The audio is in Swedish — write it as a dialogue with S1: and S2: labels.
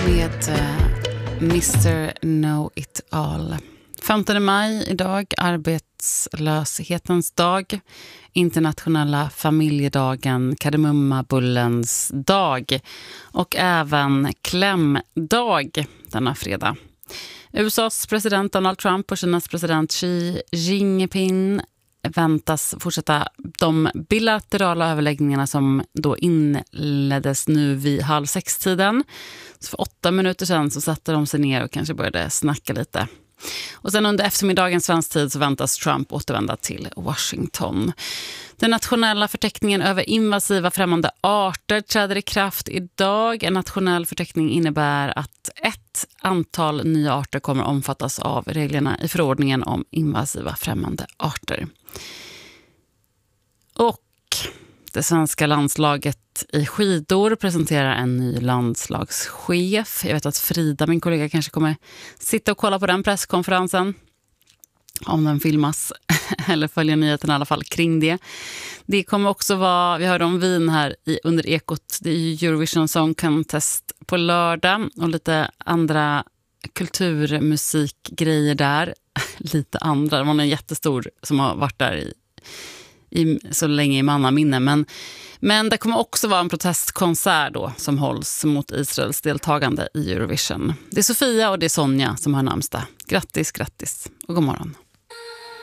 S1: med Mr. Know It All. 15 maj idag, arbetslöshetens dag, internationella familjedagen, kardemummabullens dag och även klämdag denna fredag. USAs president Donald Trump och Kinas president Xi Jinping väntas fortsätta de bilaterala överläggningarna som då inleddes nu vid 5:30. Så för 8 minuter sedan så satte de sig ner och kanske började snacka lite. Och sen under eftermiddagens svensk tid så väntas Trump återvända till Washington. Den nationella förteckningen över invasiva främmande arter träder i kraft idag. En nationell förteckning innebär att ett antal nya arter kommer omfattas av reglerna i förordningen om invasiva främmande arter. Och det svenska landslaget i skidor presenterar en ny landslagschef. Jag vet att Frida, min kollega, kanske kommer sitta och kolla på den presskonferensen. Om den filmas eller följer nyheten i alla fall kring det. Det kommer också vara, vi hörde om Wien här under Ekot, det är ju Eurovision Song Contest på lördag och lite andra kulturmusikgrejer där. Lite andra, det var en jättestor som har varit där så länge i mannaminne. Men det kommer också vara en protestkonsert då som hålls mot Israels deltagande i Eurovision. Det är Sofia och det är Sonja som har namnsdag. Grattis och god morgon.